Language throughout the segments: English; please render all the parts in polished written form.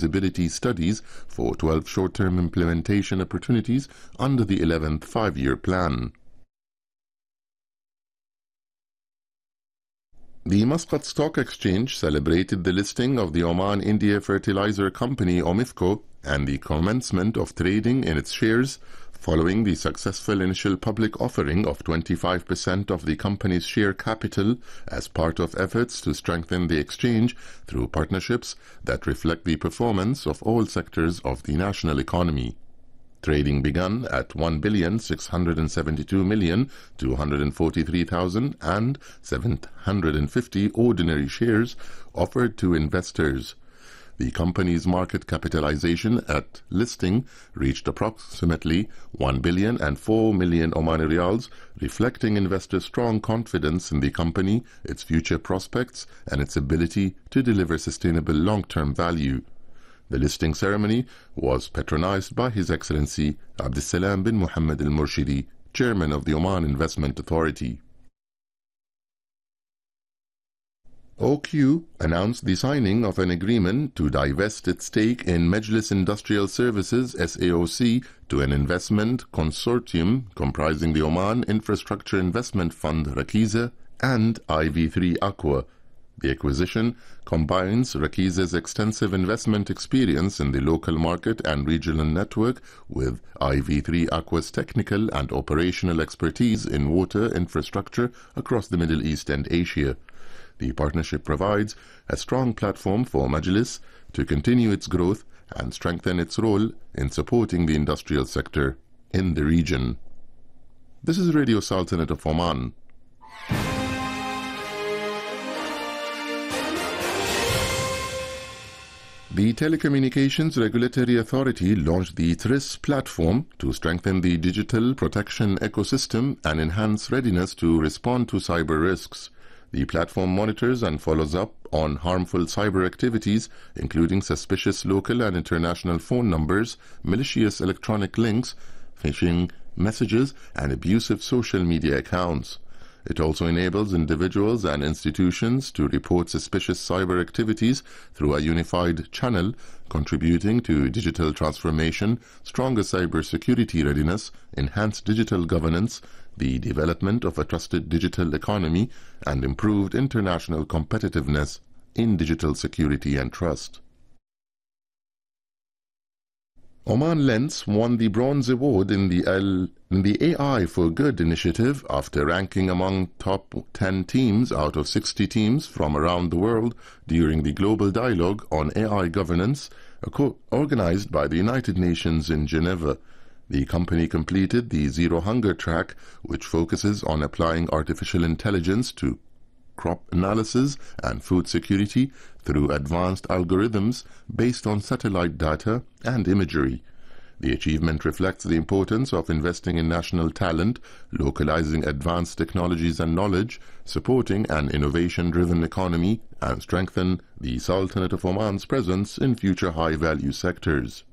feasibility studies for 12 short-term implementation opportunities under the 11th five-year plan. The Muscat Stock Exchange celebrated the listing of the Oman India Fertilizer Company OMIFCO and the commencement of trading in its shares following the successful initial public offering of 25% of the company's share capital as part of efforts to strengthen the exchange through partnerships that reflect the performance of all sectors of the national economy. Trading began at 1,672,243,750 ordinary shares offered to investors. The company's market capitalization at listing reached approximately 1,004 million Omani riyals, reflecting investors' strong confidence in the company, its future prospects, and its ability to deliver sustainable long-term value. The listing ceremony was patronized by His Excellency Abdulsalam bin Muhammad al-Murshidi, Chairman of the Oman Investment Authority. OQ announced the signing of an agreement to divest its stake in Majlis Industrial Services SAOC to an investment consortium comprising the Oman Infrastructure Investment Fund Rakiza and IV3 Aqua. The acquisition combines Rakiza's extensive investment experience in the local market and regional network with IV3 Aqua's technical and operational expertise in water infrastructure across the Middle East and Asia. The partnership provides a strong platform for Majlis to continue its growth and strengthen its role in supporting the industrial sector in the region. This is Radio Sultanate of Oman. The Telecommunications Regulatory Authority launched the TRIS platform to strengthen the digital protection ecosystem and enhance readiness to respond to cyber risks. The platform monitors and follows up on harmful cyber activities, including suspicious local and international phone numbers, malicious electronic links, phishing messages, and abusive social media accounts. It also enables individuals and institutions to report suspicious cyber activities through a unified channel, contributing to digital transformation, stronger cybersecurity readiness, enhanced digital governance, the development of a trusted digital economy, and improved international competitiveness in digital security and trust. Oman Lens won the Bronze Award in the AI for Good initiative after ranking among top 10 teams out of 60 teams from around the world during the Global Dialogue on AI Governance, organized by the United Nations in Geneva. The company completed the Zero Hunger track, which focuses on applying artificial intelligence to crop analysis and food security through advanced algorithms based on satellite data and imagery. The achievement reflects the importance of investing in national talent, localizing advanced technologies and knowledge, supporting an innovation-driven economy, and strengthen the Sultanate of Oman's presence in future high-value sectors.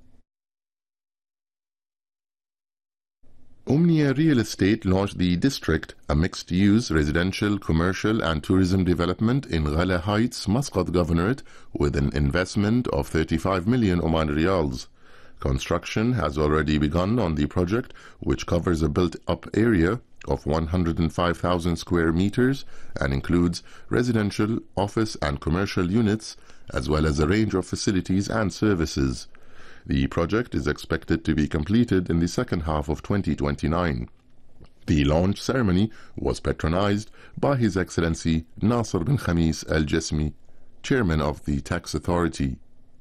Omnia Real Estate launched The District, a mixed-use residential, commercial and tourism development in Ghala Heights, Muscat Governorate, with an investment of 35 million Oman riyals. Construction has already begun on the project, which covers a built-up area of 105,000 square meters and includes residential, office and commercial units, as well as a range of facilities and services. The project is expected to be completed in the second half of 2029. The launch ceremony was patronized by His Excellency Nasser bin Khamis Al Jasmi, Chairman of the Tax Authority.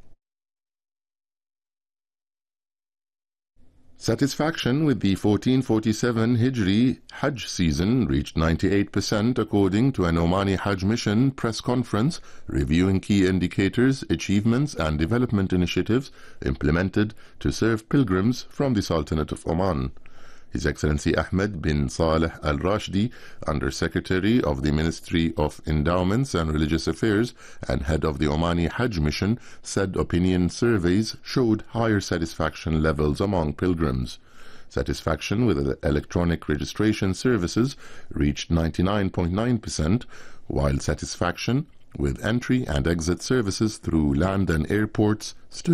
Satisfaction with the 1447 Hijri Hajj season reached 98% according to an Omani Hajj Mission press conference reviewing key indicators, achievements and development initiatives implemented to serve pilgrims from the Sultanate of Oman. His Excellency Ahmed bin Saleh Al Rashdi, Under Secretary of the Ministry of Endowments and Religious Affairs and head of the Omani Hajj Mission, said opinion surveys showed higher satisfaction levels among pilgrims. Satisfaction with electronic registration services reached 99.9%, while satisfaction with entry and exit services through land and airports stood